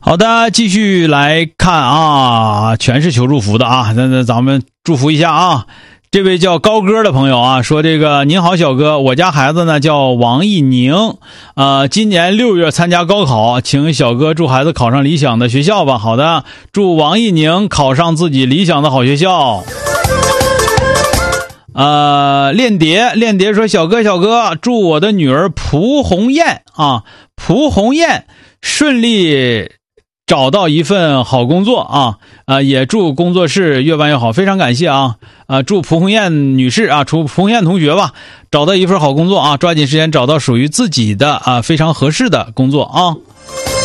好的，继续来看啊，全是求祝福的啊，那咱们祝福一下啊。这位叫高哥的朋友啊，说这个您好小哥，我家孩子呢叫王一宁，今年6月参加高考，请小哥祝孩子考上理想的学校吧。好的，祝王一宁考上自己理想的好学校。练蝶说小哥，祝我的女儿蒲红艳顺利找到一份好工作也祝工作室越办越好，非常感谢祝蒲红艳女士祝蒲红艳同学吧，找到一份好工作抓紧时间找到属于自己的非常合适的工作